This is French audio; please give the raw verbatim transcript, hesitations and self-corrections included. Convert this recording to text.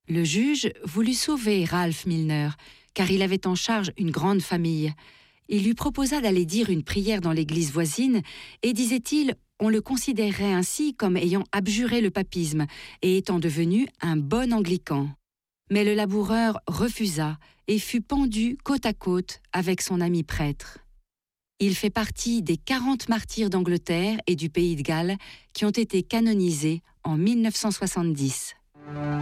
Le juge voulut sauver Ralph Milner, car il avait en charge une grande famille. Il lui proposa d'aller dire une prière dans l'église voisine, et disait-il, on le considérerait ainsi comme ayant abjuré le papisme et étant devenu un bon anglican. Mais le laboureur refusa et fut pendu côte à côte avec son ami prêtre. Il fait partie des quarante martyrs d'Angleterre et du Pays de Galles qui ont été canonisés en mille neuf cent soixante-dix.